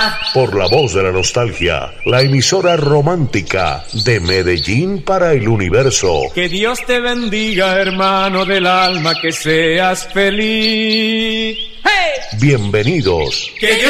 Por la voz de la nostalgia, la emisora romántica de Medellín para el universo. Que Dios te bendiga, hermano del alma, que seas feliz. ¡Hey! Bienvenidos. Que Dios